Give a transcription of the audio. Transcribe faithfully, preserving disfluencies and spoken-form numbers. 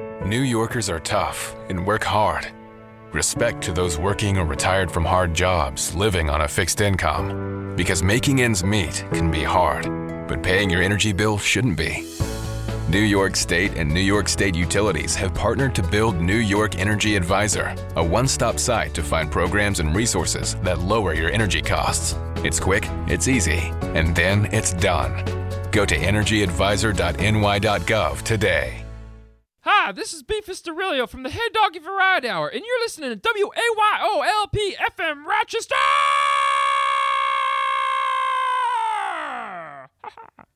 New Yorkers are tough and work hard. Respect to those working or retired from hard jobs, living on a fixed income. Because making ends meet can be hard, but paying your energy bill shouldn't be. New York State and New York State Utilities have partnered to build New York Energy Advisor, a one-stop site to find programs and resources that lower your energy costs. It's quick, it's easy, and then it's done. Go to energy advisor dot n y dot gov today. Hi, this is Beefus Derillo from the Head Doggy Variety Hour, and you're listening to W A Y O L P F M Rochester!